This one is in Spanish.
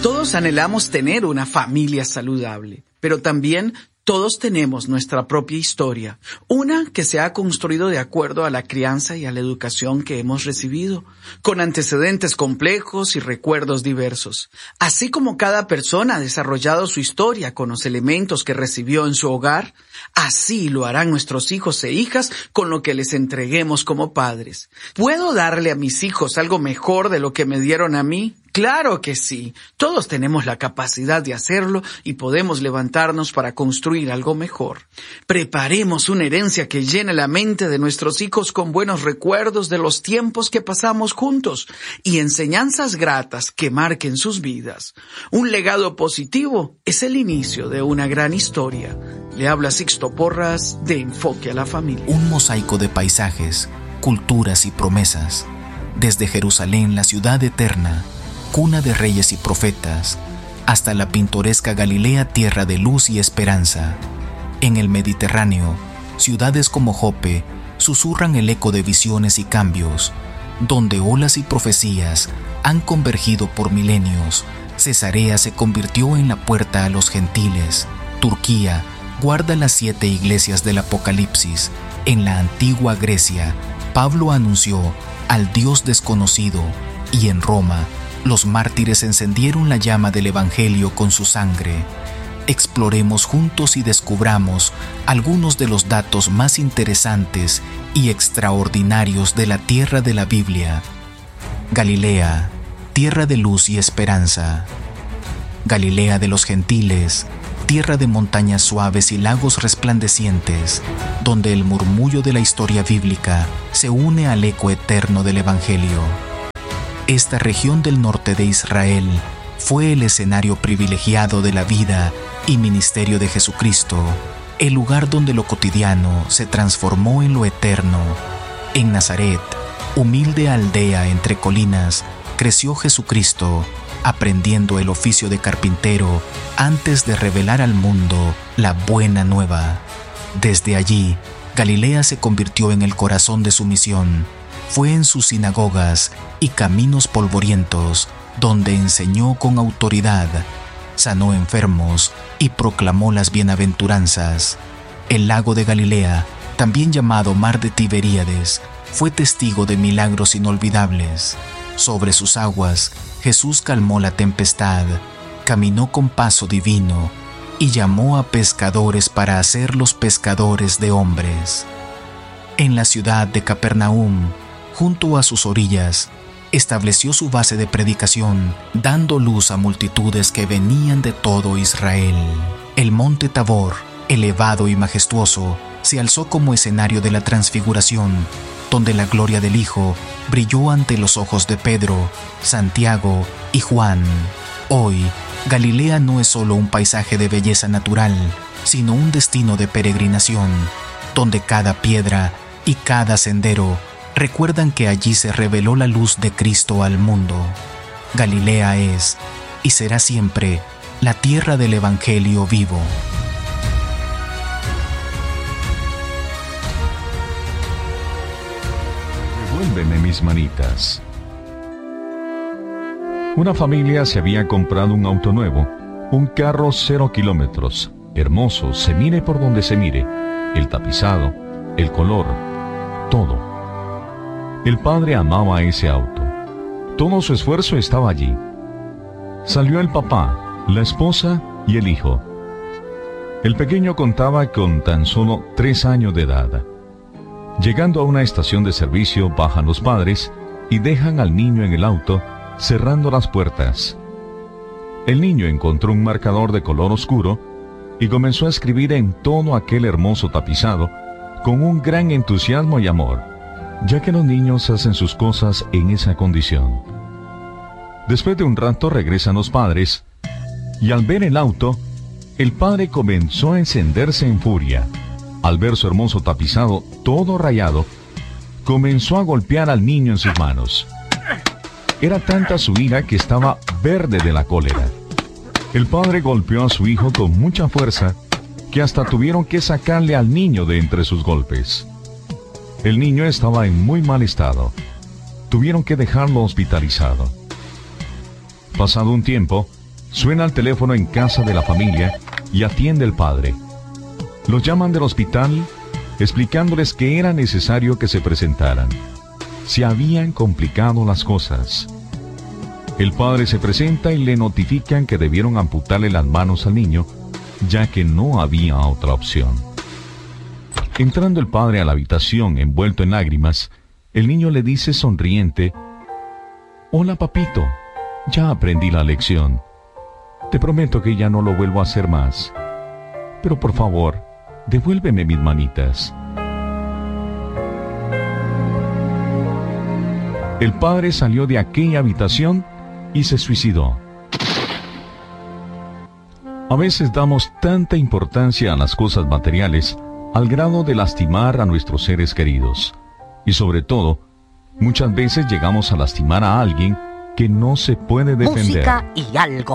Todos anhelamos tener una familia saludable, pero también todos tenemos nuestra propia historia, una que se ha construido de acuerdo a la crianza y a la educación que hemos recibido, con antecedentes complejos y recuerdos diversos. Así como cada persona ha desarrollado su historia con los elementos que recibió en su hogar, así lo harán nuestros hijos e hijas con lo que les entreguemos como padres. ¿Puedo darle a mis hijos algo mejor de lo que me dieron a mí? Claro que sí. Todos tenemos la capacidad de hacerlo y podemos levantarnos para construir algo mejor. Preparemos una herencia que llene la mente de nuestros hijos con buenos recuerdos de los tiempos que pasamos juntos y enseñanzas gratas que marquen sus vidas. Un legado positivo es el inicio de una gran historia. Le habla Sixto Porras de Enfoque a la Familia. Un mosaico de paisajes, culturas y promesas. Desde Jerusalén, la ciudad eterna, cuna de reyes y profetas, hasta la pintoresca Galilea, tierra de luz y esperanza. En el Mediterráneo, ciudades como Jope susurran el eco de visiones y cambios, donde olas y profecías han convergido por milenios. Cesarea se convirtió en la puerta a los gentiles. Turquía guarda las 7 iglesias del Apocalipsis. En la antigua Grecia, Pablo anunció al Dios desconocido, y en Roma, los mártires encendieron la llama del Evangelio con su sangre. Exploremos juntos y descubramos algunos de los datos más interesantes y extraordinarios de la tierra de la Biblia. Galilea, tierra de luz y esperanza. Galilea de los gentiles, tierra de montañas suaves y lagos resplandecientes, donde el murmullo de la historia bíblica se une al eco eterno del Evangelio. Esta región del norte de Israel fue el escenario privilegiado de la vida y ministerio de Jesucristo, el lugar donde lo cotidiano se transformó en lo eterno. En Nazaret, humilde aldea entre colinas, creció Jesucristo, aprendiendo el oficio de carpintero antes de revelar al mundo la buena nueva. Desde allí, Galilea se convirtió en el corazón de su misión. Fue en sus sinagogas y caminos polvorientos donde enseñó con autoridad, sanó enfermos y proclamó las bienaventuranzas. El lago de Galilea, también llamado Mar de Tiberíades, fue testigo de milagros inolvidables. Sobre sus aguas, Jesús calmó la tempestad, caminó con paso divino y llamó a pescadores para hacerlos pescadores de hombres. En la ciudad de Capernaum, junto a sus orillas, estableció su base de predicación, dando luz a multitudes que venían de todo Israel. El monte Tabor, elevado y majestuoso, se alzó como escenario de la transfiguración, donde la gloria del Hijo brilló ante los ojos de Pedro, Santiago y Juan. Hoy, Galilea no es solo un paisaje de belleza natural, sino un destino de peregrinación, donde cada piedra y cada sendero recuerdan que allí se reveló la luz de Cristo al mundo. Galilea es, y será siempre, la tierra del Evangelio vivo. Devuélveme mis manitas. Una familia se había comprado un auto nuevo, un carro 0 kilómetros, hermoso, se mire por donde se mire, el tapizado, el color, todo. El padre amaba ese auto. Todo su esfuerzo estaba allí. Salió el papá, la esposa y el hijo. El pequeño contaba con tan solo 3 años de edad. Llegando a una estación de servicio, bajan los padres y dejan al niño en el auto, cerrando las puertas. El niño encontró un marcador de color oscuro y comenzó a escribir en todo aquel hermoso tapizado con un gran entusiasmo y amor, ya que los niños hacen sus cosas en esa condición. Después de un rato regresan los padres y al ver el auto, el padre comenzó a encenderse en furia. Al ver su hermoso tapizado todo rayado, comenzó a golpear al niño en sus manos. Era tanta su ira que estaba verde de la cólera. El padre golpeó a su hijo con mucha fuerza que hasta tuvieron que sacarle al niño de entre sus golpes. El niño estaba en muy mal estado. Tuvieron que dejarlo hospitalizado. Pasado un tiempo, Suena el teléfono en casa de la familia y atiende el padre. Los llaman del hospital explicándoles que era necesario que se presentaran. Se habían complicado las cosas. El padre se presenta y le notifican que debieron amputarle las manos al niño, ya que no había otra opción. Entrando el padre a la habitación envuelto en lágrimas, el niño le dice sonriente: «Hola, papito, ya aprendí la lección. Te prometo que ya no lo vuelvo a hacer más. Pero por favor, devuélveme mis manitas». El padre salió de aquella habitación y se suicidó. A veces damos tanta importancia a las cosas materiales al grado de lastimar a nuestros seres queridos. Y sobre todo, muchas veces llegamos a lastimar a alguien que no se puede defender. Música y algo